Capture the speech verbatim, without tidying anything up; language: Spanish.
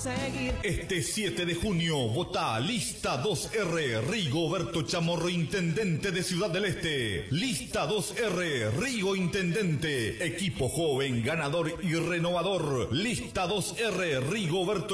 seguir. Este siete de junio, vota Lista dos R, Rigoberto Chamorro, Intendente de Ciudad del Este. Lista dos R, Rigo Intendente, equipo joven, ganador y renovador. Lista dos R, Rigoberto